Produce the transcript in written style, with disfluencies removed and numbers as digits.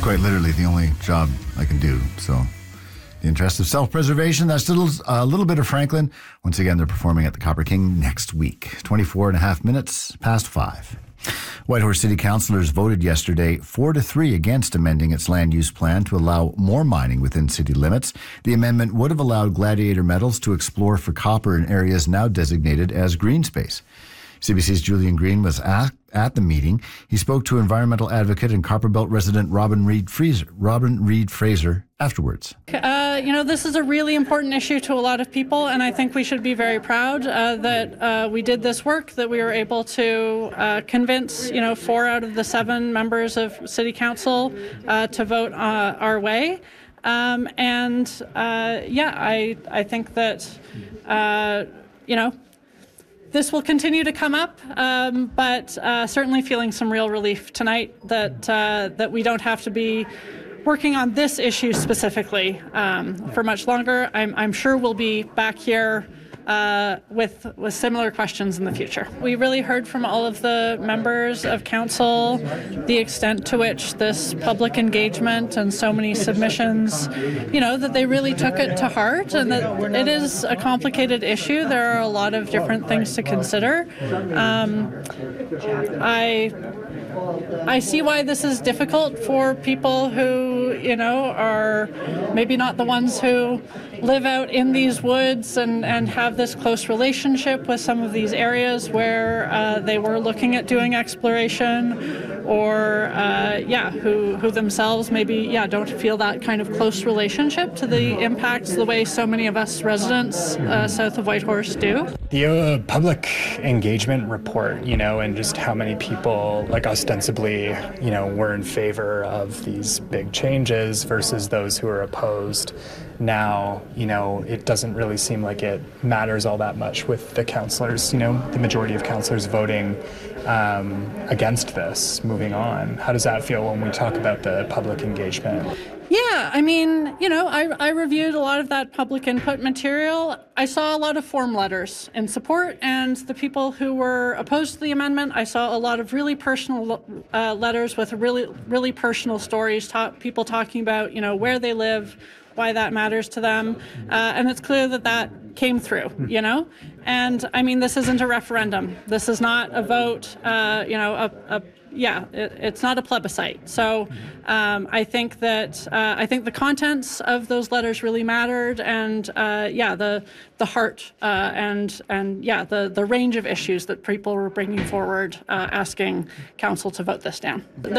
quite literally the only job I can do. So, in the interest of self-preservation, that's a little bit of Franklin. Once again, they're performing at the Copper King next week. 24 and a half minutes past 5. Whitehorse City Councillors voted yesterday 4-3 against amending its land use plan to allow more mining within city limits. The amendment would have allowed Gladiator Metals to explore for copper in areas now designated as green space. CBC's Julian Green was at the meeting. He spoke to environmental advocate and Copperbelt resident Robin Reed Fraser afterwards. This is a really important issue to a lot of people, and I think we should be very proud that we did this work, that we were able to convince, 4 out of the 7 members of City Council to vote our way. I think that, this will continue to come up, but certainly feeling some real relief tonight that we don't have to be working on this issue specifically for much longer. I'm sure we'll be back here with similar questions in the future. We really heard from all of the members of council the extent to which this public engagement and so many submissions, that they really took it to heart, and that it is a complicated issue. There are a lot of different things to consider. I see why this is difficult for people who, are maybe not the ones who live out in these woods and have this close relationship with some of these areas where they were looking at doing exploration, or who themselves maybe don't feel that kind of close relationship to the impacts the way so many of us residents south of Whitehorse do. The public engagement report, and just how many people ostensibly, were in favor of these big changes versus those who are opposed. Now, it doesn't really seem like it matters all that much with the councillors, the majority of councillors voting against this, moving on. How does that feel when we talk about the public engagement? Yeah, I reviewed a lot of that public input material. I saw a lot of form letters in support, and the people who were opposed to the amendment, I saw a lot of really personal letters with really, really personal stories, people talking about, where they live, why that matters to them. And it's clear that came through, And, this isn't a referendum. This is not a vote, it's not a plebiscite. So I think that the contents of those letters really mattered, and the heart and the range of issues that people were bringing forward, asking council to vote this down.